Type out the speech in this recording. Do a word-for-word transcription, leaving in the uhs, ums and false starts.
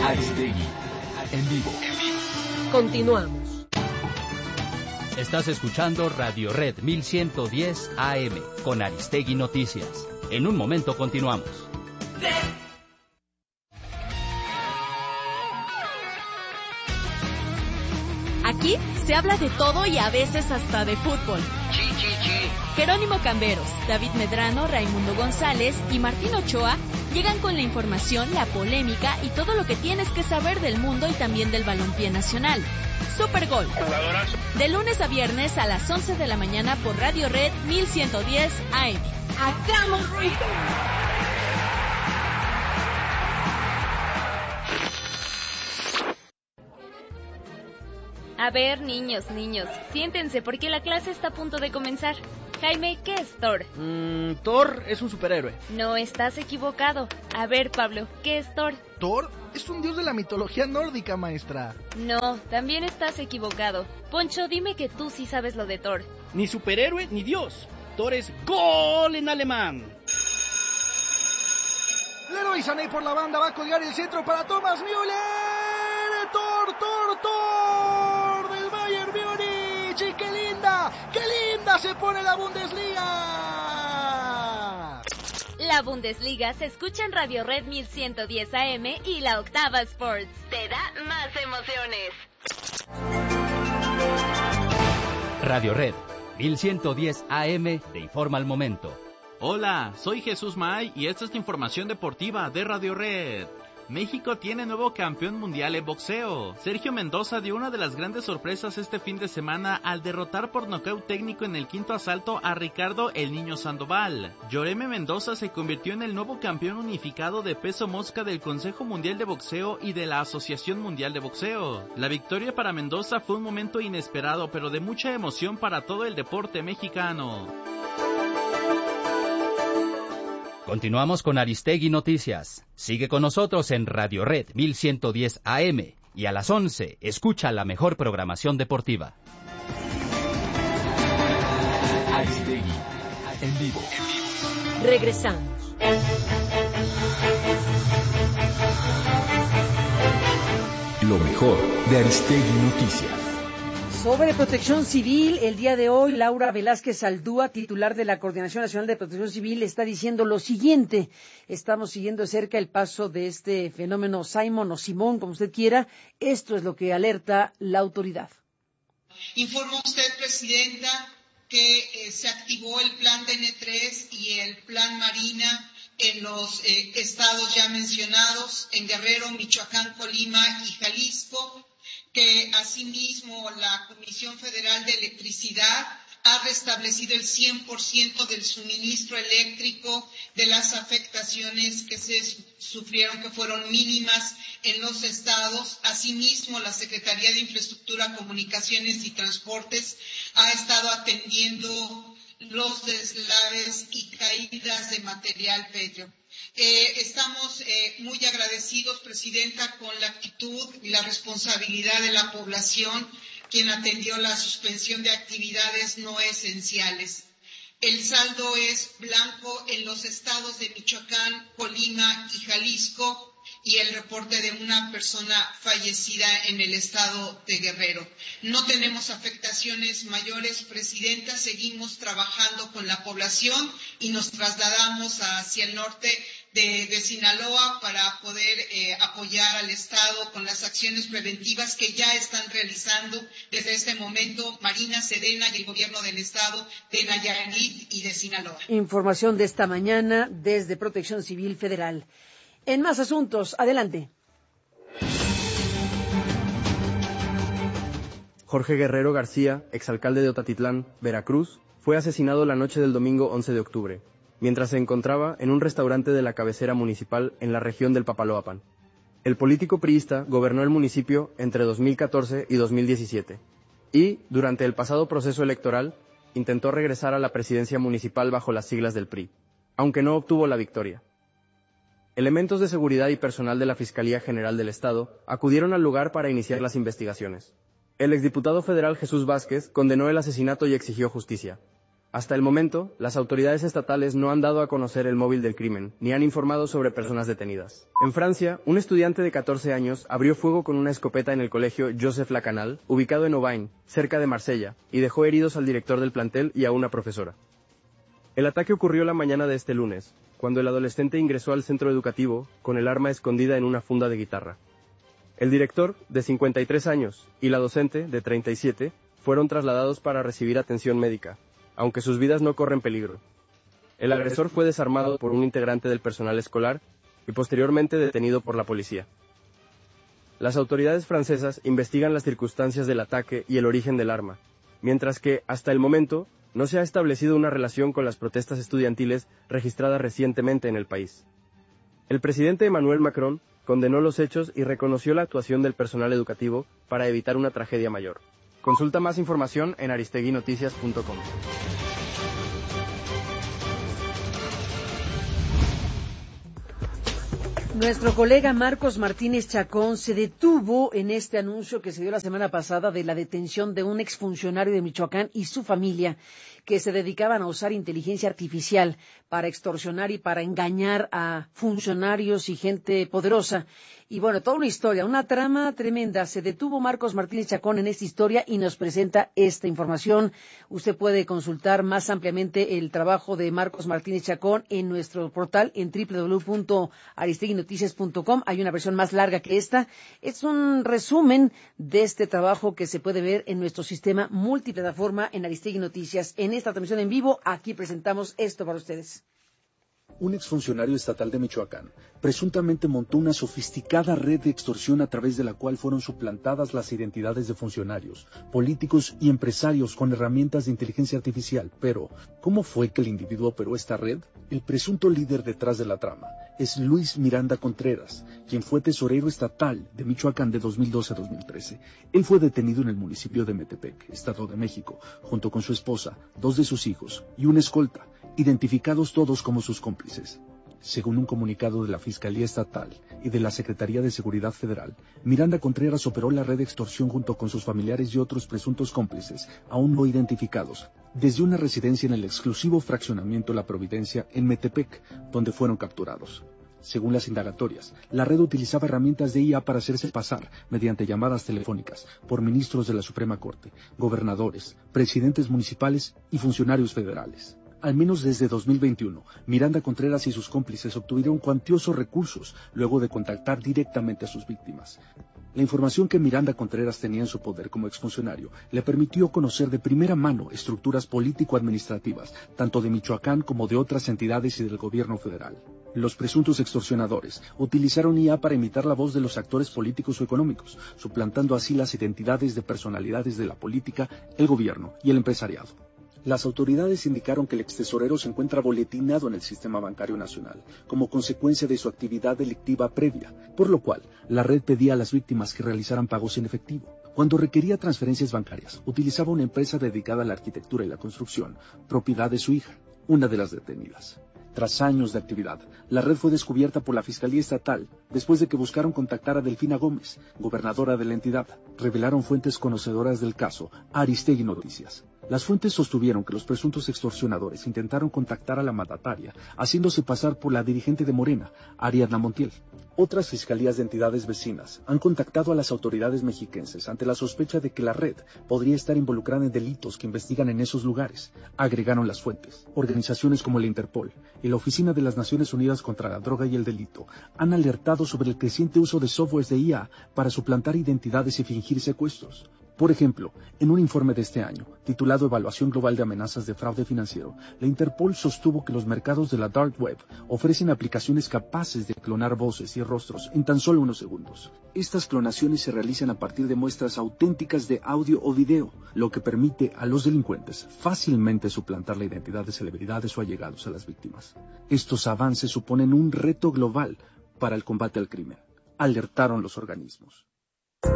Aristegui, en vivo. Continuamos. Estás escuchando Radio Red mil ciento diez A M con Aristegui Noticias. En un momento continuamos. Aquí se habla de todo y a veces hasta de fútbol. Chi, chi, chi. Jerónimo Camberos, David Medrano, Raimundo González y Martín Ochoa llegan con la información, la polémica y todo lo que tienes que saber del mundo y también del balompié nacional. Supergol. Jugadorazo. De lunes a viernes a las once de la mañana por Radio Red mil ciento diez A M. ¡Hagamos ruido! A ver, niños, niños, siéntense porque la clase está a punto de comenzar. Jaime, ¿qué es Thor? Mm, Thor es un superhéroe. No, estás equivocado. A ver, Pablo, ¿qué es Thor? Thor es un dios de la mitología nórdica, maestra. No, también estás equivocado. Poncho, dime que tú sí sabes lo de Thor. Ni superhéroe ni dios. Thor es gol en alemán. Leroy Sané por la banda va a colgar el centro para Thomas Müller. Thor, Thor, Thor del Bayern Múnich. Y qué linda, qué linda se pone la Bundesliga. La Bundesliga se escucha en Radio Red mil ciento diez A M y la Octava Sports. Te da más emociones. Radio Red mil ciento diez A M te informa al momento. Hola, soy Jesús May y esta es la información deportiva de Radio Red. México tiene nuevo campeón mundial en boxeo. Sergio Mendoza dio una de las grandes sorpresas este fin de semana al derrotar por nocaut técnico en el quinto asalto a Ricardo el Niño Sandoval. Yoreme Mendoza se convirtió en el nuevo campeón unificado de peso mosca del Consejo Mundial de Boxeo y de la Asociación Mundial de Boxeo. La victoria para Mendoza fue un momento inesperado, pero de mucha emoción para todo el deporte mexicano. Continuamos con Aristegui Noticias. Sigue con nosotros en Radio Red mil ciento diez A M y a las once escucha la mejor programación deportiva. Aristegui, en vivo. Regresamos. Lo mejor de Aristegui Noticias. Sobre protección civil, el día de hoy, Laura Velázquez Aldúa, titular de la Coordinación Nacional de Protección Civil, está diciendo lo siguiente. Estamos siguiendo de cerca el paso de este fenómeno Simon o Simón, como usted quiera. Esto es lo que alerta la autoridad. Informó usted, Presidenta, que eh, se activó el plan D N tres y el plan Marina en los eh, estados ya mencionados, en Guerrero, Michoacán, Colima y Jalisco, que asimismo la Comisión Federal de Electricidad ha restablecido el cien por ciento del suministro eléctrico de las afectaciones que se sufrieron, que fueron mínimas en los estados. Asimismo, la Secretaría de Infraestructura, Comunicaciones y Transportes ha estado atendiendo los deslaves y caídas de material pétreo. Eh, estamos eh, muy agradecidos, Presidenta, con la actitud y la responsabilidad de la población, quien atendió la suspensión de actividades no esenciales. El saldo es blanco en los estados de Michoacán, Colima y Jalisco, y el reporte de una persona fallecida en el estado de Guerrero. No tenemos afectaciones mayores, Presidenta, seguimos trabajando con la población y nos trasladamos hacia el norte de, de Sinaloa para poder eh, apoyar al estado con las acciones preventivas que ya están realizando desde este momento Marina, Sedena y el gobierno del estado de Nayarit y de Sinaloa. Información de esta mañana desde Protección Civil Federal. En más asuntos, adelante. Jorge Guerrero García, exalcalde de Otatitlán, Veracruz, fue asesinado la noche del domingo once de octubre, mientras se encontraba en un restaurante de la cabecera municipal en la región del Papaloapan. El político priista gobernó el municipio entre dos mil catorce y dos mil diecisiete, y, durante el pasado proceso electoral, intentó regresar a la presidencia municipal bajo las siglas del P R I, aunque no obtuvo la victoria. Elementos de seguridad y personal de la Fiscalía General del Estado acudieron al lugar para iniciar las investigaciones. El exdiputado federal Jesús Vázquez condenó el asesinato y exigió justicia. Hasta el momento, las autoridades estatales no han dado a conocer el móvil del crimen, ni han informado sobre personas detenidas. En Francia, un estudiante de catorce años abrió fuego con una escopeta en el colegio Joseph Lacanal, ubicado en Aubagne, cerca de Marsella, y dejó heridos al director del plantel y a una profesora. El ataque ocurrió la mañana de este lunes, cuando el adolescente ingresó al centro educativo con el arma escondida en una funda de guitarra. El director, de cincuenta y tres años, y la docente, de treinta y siete, fueron trasladados para recibir atención médica, aunque sus vidas no corren peligro. El agresor fue desarmado por un integrante del personal escolar y posteriormente detenido por la policía. Las autoridades francesas investigan las circunstancias del ataque y el origen del arma, mientras que, hasta el momento, no se ha establecido una relación con las protestas estudiantiles registradas recientemente en el país. El presidente Emmanuel Macron condenó los hechos y reconoció la actuación del personal educativo para evitar una tragedia mayor. Consulta más información en aristegui noticias punto com. Nuestro colega Marcos Martínez Chacón se detuvo en este anuncio que se dio la semana pasada de la detención de un exfuncionario de Michoacán y su familia que se dedicaban a usar inteligencia artificial para extorsionar y para engañar a funcionarios y gente poderosa. Y bueno, toda una historia, una trama tremenda. Se detuvo Marcos Martínez Chacón en esta historia y nos presenta esta información. Usted puede consultar más ampliamente el trabajo de Marcos Martínez Chacón en nuestro portal en doble u doble u doble u punto aristegui noticias punto com. Hay una versión más larga que esta. Es un resumen de este trabajo que se puede ver en nuestro sistema multiplataforma en Aristegui Noticias. En esta transmisión en vivo, aquí presentamos esto para ustedes. Un exfuncionario estatal de Michoacán presuntamente montó una sofisticada red de extorsión a través de la cual fueron suplantadas las identidades de funcionarios, políticos y empresarios con herramientas de inteligencia artificial. Pero, ¿cómo fue que el individuo operó esta red? El presunto líder detrás de la trama es Luis Miranda Contreras, quien fue tesorero estatal de Michoacán de dos mil doce a dos mil trece. Él fue detenido en el municipio de Metepec, Estado de México, junto con su esposa, dos de sus hijos y una escolta, identificados todos como sus cómplices. Según un comunicado de la Fiscalía Estatal y de la Secretaría de Seguridad Federal, Miranda Contreras operó la red de extorsión junto con sus familiares y otros presuntos cómplices, aún no identificados, desde una residencia en el exclusivo fraccionamiento La Providencia en Metepec, donde fueron capturados. Según las indagatorias, la red utilizaba herramientas de I A para hacerse pasar, mediante llamadas telefónicas, por ministros de la Suprema Corte, gobernadores, presidentes municipales y funcionarios federales. Al menos desde dos mil veintiuno, Miranda Contreras y sus cómplices obtuvieron cuantiosos recursos luego de contactar directamente a sus víctimas. La información que Miranda Contreras tenía en su poder como exfuncionario le permitió conocer de primera mano estructuras político-administrativas, tanto de Michoacán como de otras entidades y del gobierno federal. Los presuntos extorsionadores utilizaron I A para imitar la voz de los actores políticos o económicos, suplantando así las identidades de personalidades de la política, el gobierno y el empresariado. Las autoridades indicaron que el extesorero se encuentra boletinado en el sistema bancario nacional, como consecuencia de su actividad delictiva previa, por lo cual la red pedía a las víctimas que realizaran pagos en efectivo. Cuando requería transferencias bancarias, utilizaba una empresa dedicada a la arquitectura y la construcción, propiedad de su hija, una de las detenidas. Tras años de actividad, la red fue descubierta por la Fiscalía Estatal después de que buscaron contactar a Delfina Gómez, gobernadora de la entidad. Revelaron fuentes conocedoras del caso a Aristegui Noticias. Las fuentes sostuvieron que los presuntos extorsionadores intentaron contactar a la mandataria, haciéndose pasar por la dirigente de Morena, Ariadna Montiel. Otras fiscalías de entidades vecinas han contactado a las autoridades mexiquenses ante la sospecha de que la red podría estar involucrada en delitos que investigan en esos lugares, agregaron las fuentes. Organizaciones como la Interpol y la Oficina de las Naciones Unidas contra la Droga y el Delito han alertado sobre el creciente uso de softwares de I A para suplantar identidades y fingir secuestros. Por ejemplo, en un informe de este año, titulado Evaluación Global de Amenazas de Fraude Financiero, la Interpol sostuvo que los mercados de la Dark Web ofrecen aplicaciones capaces de clonar voces y rostros en tan solo unos segundos. Estas clonaciones se realizan a partir de muestras auténticas de audio o video, lo que permite a los delincuentes fácilmente suplantar la identidad de celebridades o allegados a las víctimas. Estos avances suponen un reto global para el combate al crimen, alertaron los organismos.